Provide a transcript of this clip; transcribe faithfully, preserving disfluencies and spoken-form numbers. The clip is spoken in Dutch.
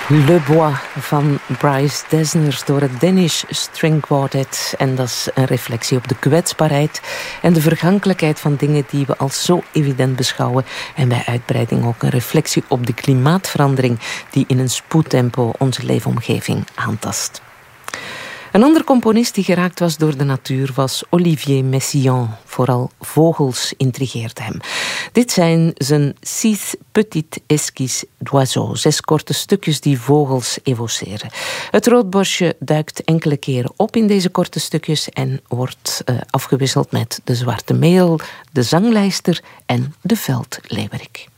Le Bois van Bryce Dessner door het Danish String Quartet. En dat is een reflectie op de kwetsbaarheid en de vergankelijkheid van dingen die we als zo evident beschouwen. En bij uitbreiding ook een reflectie op de klimaatverandering die in een spoedtempo onze leefomgeving aantast. Een ander componist die geraakt was door de natuur was Olivier Messiaen. Vooral vogels intrigeerden hem. Dit zijn zijn Six Petites Esquisses d'Oiseaux, zes korte stukjes die vogels evoceren. Het roodborstje duikt enkele keren op in deze korte stukjes en wordt uh, afgewisseld met de zwarte merel, de zanglijster en de veldleeuwerik.